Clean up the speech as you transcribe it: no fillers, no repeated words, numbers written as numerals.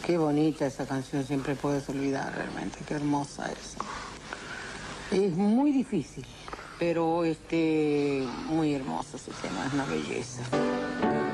Qué bonita esa canción, siempre puedes olvidar realmente, qué hermosa es. Es muy difícil, pero muy hermoso ese tema, es una belleza.